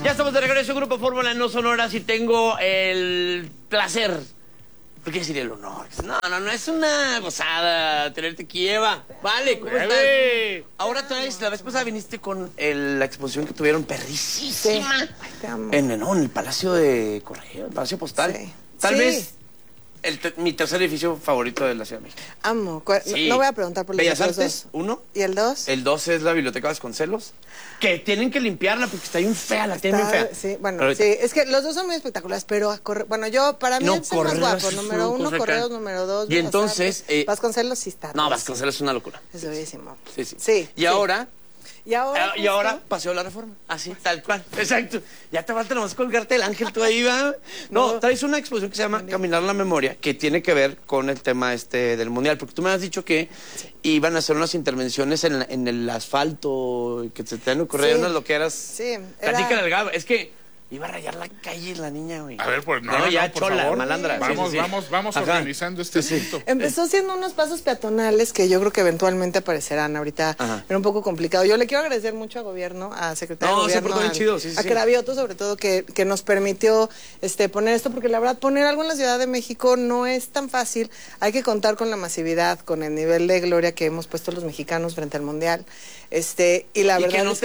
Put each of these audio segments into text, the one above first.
Ya estamos de regreso, Grupo Fórmula No Sonoras, y tengo el placer, ¿por qué decir el honor? No es una gozada tenerte aquí, Eva. Vale, ¿cómo estás? Ahora traes, la vez pasada viniste con la exposición que tuvieron perricísima. Sí. Ay, te amo. En el Palacio de Correo, el Palacio Postal. Sí. Tal Sí. vez mi tercer edificio favorito de la Ciudad de México. Amo. Sí. No voy a preguntar por los Bellas otros Artes, dos. 1. ¿Y el 2? El 2 es la Biblioteca Vasconcelos, que tienen que limpiarla porque está bien fea, la tienen bien fea. Sí, bueno, Pero sí, es que los dos son muy espectaculares, pero bueno, yo, para mí No, es el más Correos guapo. es Número una 1, cosa Correos, acá. número 2. Y entonces, Vasconcelos sí está. No, Vasconcelos es una locura. Es durísimo. Sí, sí. Sí. Y ahora... Y ahora. Y ahora Paseo la Reforma. Así, tal cual. Exacto. Ya te falta nomás colgarte el ángel, tú ahí va. No, traes una exposición que se llama Caminar la Memoria, que tiene que ver con el tema del Mundial. Porque tú me has dicho que iban a hacer unas intervenciones en el asfalto, que se te han ocurrido unas loqueras. Sí. Platícale al Gabo. Es que iba a rayar la calle la niña, güey. A ver, pues no, ya por chola, favor. malandra. Vamos, Sí. vamos Ajá. organizando este asunto. Empezó siendo unos pasos peatonales que yo creo que eventualmente aparecerán. Ahorita Ajá. era un poco complicado. Yo le quiero agradecer mucho al gobierno, a Secretaría de No, se Gobierno, portó bien chido, sí, a sí. Cravioto, sobre todo, que nos permitió poner esto, porque la verdad poner algo en la Ciudad de México no es tan fácil. Hay que contar con la masividad, con el nivel de gloria que hemos puesto los mexicanos frente al Mundial. Y la Y verdad que no es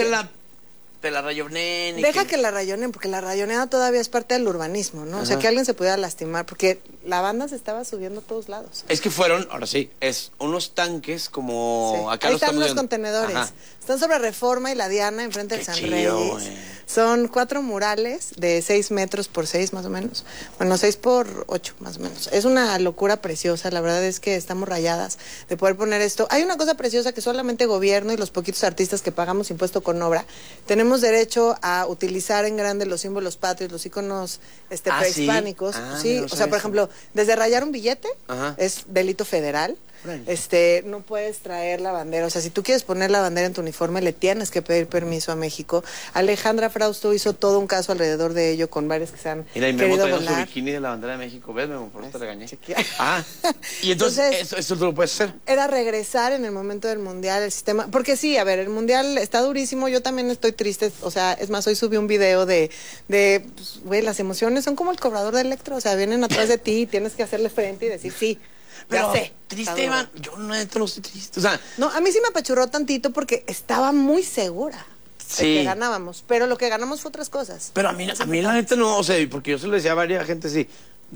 te la rayonen. Deja que la rayonen, porque la rayoneada todavía es parte del urbanismo, ¿no? O sea, que alguien se pudiera lastimar, porque la banda se estaba subiendo a todos lados. Es que fueron, ahora sí, es unos tanques como Sí. acá Ahí los están estamos los viendo. contenedores. Ajá. Están sobre Reforma y la Diana, enfrente del Qué San chido, Reyes. güey. Son 4 murales de 6 metros por 6, más o menos. Bueno, 6 por 8, más o menos. Es una locura preciosa. La verdad es que estamos rayadas de poder poner esto. Hay una cosa preciosa que solamente gobierno y los poquitos artistas que pagamos impuesto con obra tenemos derecho a utilizar en grande los símbolos patrios, los íconos prehispánicos. ¿sí? Sí, Mira, no o sea, sabía por eso. ejemplo, desde rayar un billete Ajá. es delito federal. Órale. No puedes traer la bandera, o sea, si tú quieres poner la bandera en tu uniforme, le tienes que pedir permiso a México. Alejandra Frausto hizo todo un caso alrededor de ello con varios que se han Mira, y Memo querido trae su volar. bikini de la bandera de México. ¿Ves, Memo? Por eso te regañé. Chequea. Ah, y entonces, Entonces, eso tú lo puedes hacer. Era regresar en el momento del Mundial, el sistema, porque sí, a ver, el Mundial está durísimo, yo también estoy triste, o sea, es más, hoy subí un video de pues, güey, las emociones son como el cobrador de Electro, o sea, vienen atrás de ti, tienes que hacerle frente y decir, sí, Pero, ya sé. triste, está Iván. duro. Yo no estoy triste. O sea, No, a mí sí me apachurró tantito porque estaba muy segura de Sí. que ganábamos, pero lo que ganamos fue otras cosas. pero a mí la neta no, o sea, porque yo se lo decía a varias gente así.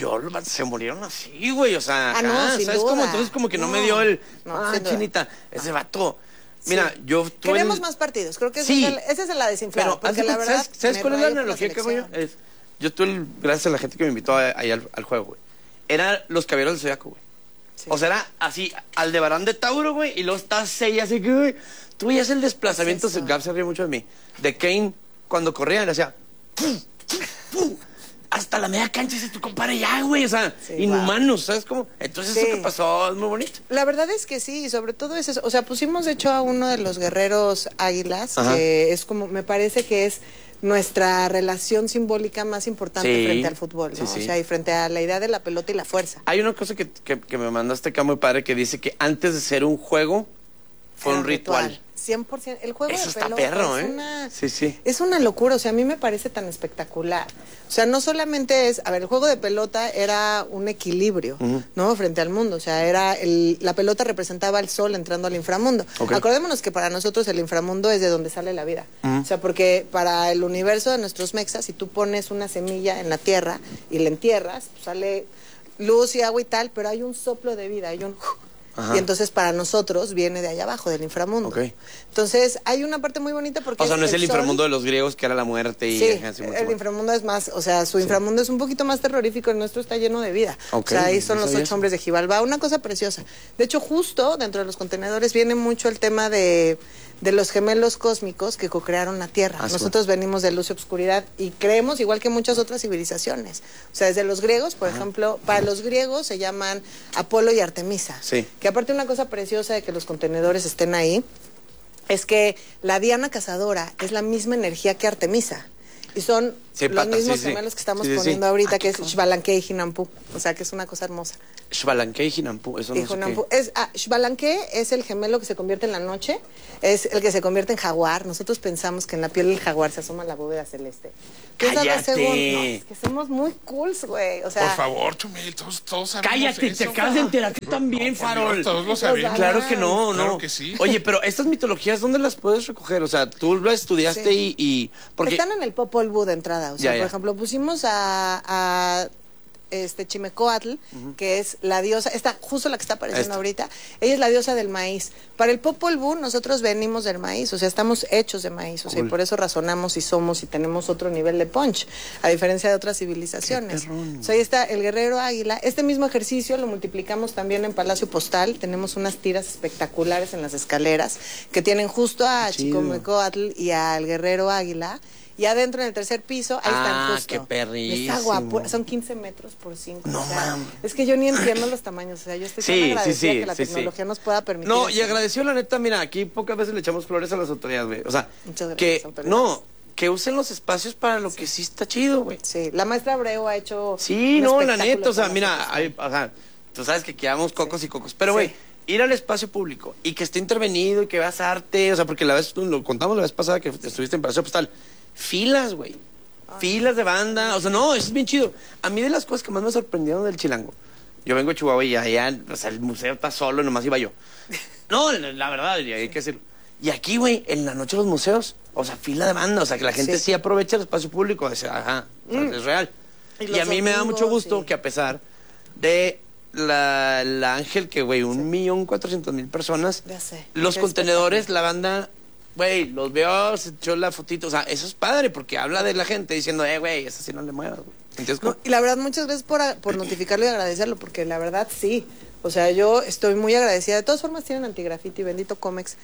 Se murieron así, güey, o sea, Ah, no, ajá, sin ¿sabes duda. cómo? Entonces como que no me No, dio no, sin duda. chinita, ese vato. Mira, yo tuve Queremos más partidos, creo que Sí. esa es la desinflada, Pero, porque la verdad... ¿sabes me cuál es la rayo por analogía que hago yo? selección. Yo tuve, gracias a la gente que me invitó ahí al juego, güey. Eran los caballeros del Zodiaco, güey. Sí. O sea, era así, Aldebarán de Tauro, güey, y luego estás Seiya, así que, güey, tú veías el desplazamiento, Es eso. Gab se ríe mucho de mí, de Kane cuando corría, le hacía, ¡pum! ¡pum! Hasta la media cancha, ese es tu compadre ya, güey, o sea, Sí, inhumanos, ¿sabes cómo? Entonces Sí. eso que pasó es muy bonito. La verdad es que sí, y sobre todo es eso. O sea, pusimos de hecho a uno de los guerreros águilas, Ajá. que es como, me parece que es nuestra relación simbólica más importante Sí. frente al fútbol, ¿no? Sí, sí. O sea, y frente a la idea de la pelota y la fuerza. Hay una cosa que me mandaste acá muy padre que dice que antes de ser un juego, fue Era un ritual. 100%. El juego Eso de está pelota perro, es ¿eh? una... Sí, sí. Es una locura, o sea, a mí me parece tan espectacular. O sea, no solamente es, a ver, el juego de pelota era un equilibrio, ¿no? Frente al mundo, o sea, la pelota representaba al sol entrando al inframundo. Ok. Acordémonos que para nosotros el inframundo es de donde sale la vida. O sea, porque para el universo de nuestros mexas, si tú pones una semilla en la tierra y la entierras, pues sale luz y agua y tal, pero hay un soplo de vida, hay un... Ajá. Y entonces para nosotros viene de allá abajo, del inframundo. Ok. Entonces hay una parte muy bonita porque O sea, no es el sol. inframundo de los griegos que era la muerte y... Sí, así, mucho el más. inframundo es más, o sea, su inframundo es un poquito más terrorífico, el nuestro está lleno de vida. Ok, O sea, ahí son no los sabía 8 eso. hombres de Xibalbá, una cosa preciosa. De hecho, justo dentro de los contenedores viene mucho el tema de los gemelos cósmicos que co-crearon la Tierra. Ah, sí. Nosotros venimos de luz y obscuridad y creemos igual que muchas otras civilizaciones. O sea, desde los griegos, por ejemplo, para los griegos se llaman Apolo y Artemisa. Sí. Que aparte una cosa preciosa de que los contenedores estén ahí es que la Diana cazadora es la misma energía que Artemisa. Y son Sí, los patas, mismos sí, sí. gemelos que estamos Sí, sí, sí. poniendo ahorita, que es qué Xbalanque y Jinampú. O sea, que es una cosa hermosa. Xbalanque y Jinampú, eso no sé Jinampú. qué. Xbalanque es el gemelo que se convierte en la noche, es el que se convierte en jaguar. Nosotros pensamos que en la piel del jaguar se asoma la bóveda celeste. ¡Cállate! No, es que somos muy cools, güey. O sea, Por favor, Chumel, todos sabemos Cállate, eso. te acabas de enterar tú también, por Farol. Dios, todos lo sabemos. Claro que no, Claro no. que sí. Oye, pero estas mitologías, ¿dónde las puedes recoger? O sea, tú las estudiaste Sí. y porque están en el Popol Vuh de entrada. O sea, Ya, ya. por ejemplo, pusimos a Chimecoatl, que es la diosa, justo la que está apareciendo Esta. ahorita, ella es la diosa del maíz. Para el Popol Vuh nosotros venimos del maíz, o sea, estamos hechos de maíz, o sea, y por eso razonamos y somos y tenemos otro nivel de punch, a diferencia de otras civilizaciones. O sea, ahí está el guerrero águila. Este mismo ejercicio lo multiplicamos también en Palacio Postal, tenemos unas tiras espectaculares en las escaleras que tienen justo a Qué chido. Chimecoatl y al guerrero águila. Y adentro en el tercer piso, ahí están justo. qué perrísimo. Está guapo, son 15 metros por 5. No, o sea, mames. es que yo ni entiendo los tamaños, o sea, yo estoy tan agradecida que la tecnología nos pueda permitir. No, y eso. agradeció la neta, mira, aquí pocas veces le echamos flores a las autoridades, güey. O sea, Muchas gracias, que autoridades. no, que usen los espacios para lo que sí está chido, güey. Sí, la maestra Abreu ha hecho. Sí, un no, la espectáculo neta, o sea, con mira, nosotros. o sea, tú sabes que quedamos cocos y cocos, pero Sí. güey, ir al espacio público y que esté intervenido y que veas arte, o sea, porque la vez, lo contamos la vez pasada que estuviste en Palacio Postal, filas, güey, filas de banda, o sea, no, eso es bien chido. A mí de las cosas que más me sorprendieron del Chilango, yo vengo de Chihuahua y allá, o sea, el museo está solo, nomás iba yo. No, la verdad, y hay que decirlo. Y aquí, güey, en la noche los museos, o sea, fila de banda, o sea, que la gente sí, aprovecha el espacio público, o sea, ajá, o sea, es real. Y Y, los a mí me da mucho domingos, gusto sí. que a pesar de la Ángel, que, güey, 1.400.000 personas, Ya sé. los Qué contenedores, la banda, güey, los veo, se echó la fotito, o sea, eso es padre, porque habla de la gente diciendo, güey, eso sí no le muevas, güey. ¿Entiendes? No, y la verdad, muchas gracias por notificarlo y agradecerlo, porque la verdad sí. O sea, yo estoy muy agradecida. De todas formas, tienen antigrafiti, bendito Comex.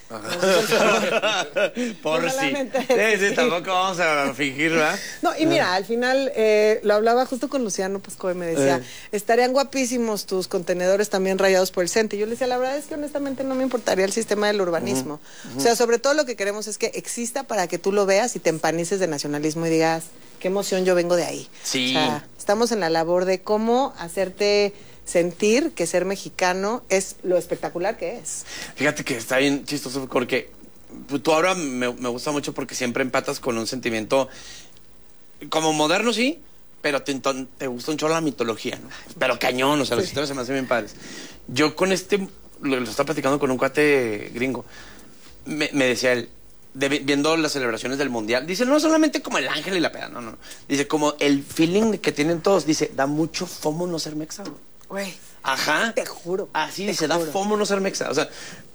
Por No, sí. solamente- Sí, tampoco vamos a fingir, ¿verdad? No, y mira, al final lo hablaba justo con Luciano Pascoe, me decía, estarían guapísimos tus contenedores también rayados por el CENTE. Y yo le decía, la verdad es que honestamente no me importaría el sistema del urbanismo. O sea, sobre todo lo que queremos es que exista para que tú lo veas y te empanices de nacionalismo y digas, qué emoción, yo vengo de ahí. Sí. O sea, estamos en la labor de cómo hacerte sentir que ser mexicano es lo espectacular que es. Fíjate que está bien chistoso porque tú ahora me gusta mucho porque siempre empatas con un sentimiento como moderno, sí, pero te gusta un chorro la mitología, ¿no? Pero cañón, o sea, las historias se me hacen bien padres. Yo con lo estaba platicando con un cuate gringo, me decía él, viendo las celebraciones del Mundial, dice, no solamente como el ángel y la peda, no. Dice, como el feeling que tienen todos, dice, da mucho fomo no ser mexa, güey. Güey, Ajá. te juro. Así te dice, da juro. fomo no ser mexa. O sea,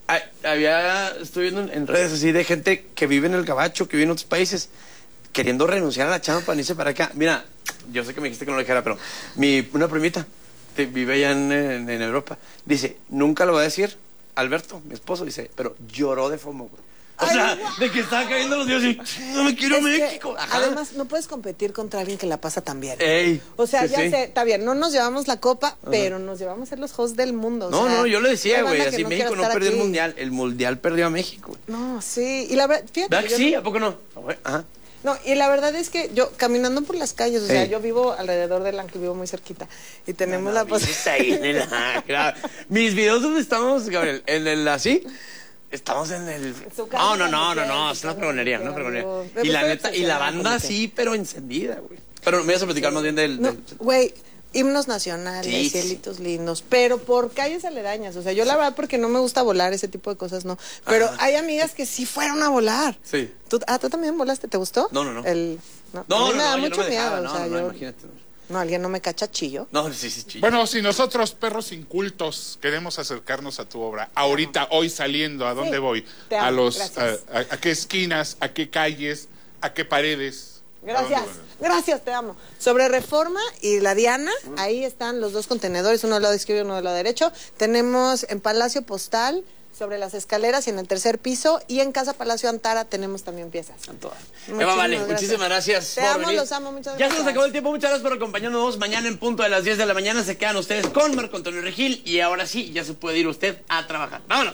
estoy viendo en redes así de gente que vive en el gabacho, que vive en otros países, queriendo renunciar a la chamba para irse para acá. Mira, yo sé que me dijiste que no lo dijera, pero una primita vive allá en Europa. Dice, nunca lo voy a decir, Alberto, mi esposo, dice, pero lloró de fomo, güey. O Ay, sea, guau. de que estaba cayendo los días y no me quiero Es que, México. Ajá. además, no puedes competir contra alguien que la pasa tan bien. Ey, O sea, sí, ya sí. sé, está bien, no nos llevamos la copa, pero nos llevamos a ser los hosts del mundo. No, o sea, no, yo le decía, hay güey, banda que así México quiere no estar perdió aquí. el mundial perdió a México, güey. No, sí, y la verdad, fíjate. ¿Verdad que yo sí? no- ¿A poco no? Ajá. No, y la verdad es que yo, caminando por las calles, o sea, Ey. yo vivo alrededor del Ángel, vivo muy cerquita, y tenemos la Vives posibilidad. ahí en el claro. Mis videos donde estamos, Gabriel, en el así, estamos en el. Su casa No, también, es una fregonería, una fregonería. amigo. Y la Estoy neta, y la obsesionada banda con usted. sí, pero encendida, güey. Pero me vas a platicar más bien del. No, güey, himnos nacionales, Sí, sí. cielitos lindos, pero por calles aledañas. O sea, yo la verdad porque no me gusta volar, ese tipo de cosas no. Pero hay amigas que sí fueron a volar. Sí. ¿Tú también volaste? ¿Te gustó? No. No, No, a mí me da yo mucho no me dejaba, miedo. O sea, no, yo, imagínate. no, alguien no me cacha chillo. No, sí, chido. Bueno, si nosotros, perros incultos, queremos acercarnos a tu obra, ahorita, hoy saliendo, ¿a dónde Sí, voy? te amo, ¿A los, gracias. a qué esquinas, a qué calles, a qué paredes? ¿A Gracias, dónde van? gracias, te amo. Sobre Reforma y la Diana, ahí están los dos contenedores, uno del lado izquierdo y uno del lado derecho. Tenemos en Palacio Postal, sobre las escaleras y en el tercer piso, y en Casa Palacio Antara tenemos también piezas. Eva, vale, gracias. muchísimas gracias. Te por amo, venir. los amo, muchas Ya se gracias. nos acabó el tiempo, muchas gracias por acompañarnos. Mañana en punto de las 10 de la mañana se quedan ustedes con Marco Antonio Regil y ahora sí, ya se puede ir usted a trabajar. Vámonos.